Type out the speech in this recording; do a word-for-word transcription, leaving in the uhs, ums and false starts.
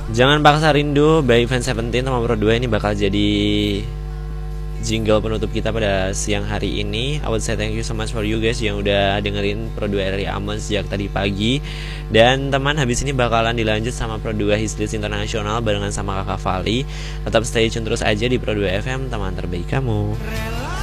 Jangan Paksa Rindu by Fans Seventeen sama Pro dua ini bakal jadi jingle penutup kita pada siang hari ini. I would say thank you so much for you guys yang udah dengerin Pro dua R I Aman sejak tadi pagi. Dan teman, habis ini bakalan dilanjut sama Pro dua Histlist Internasional barengan sama Kakak Fali. Tetap stay tune terus aja di Pro dua F M, teman terbaik kamu.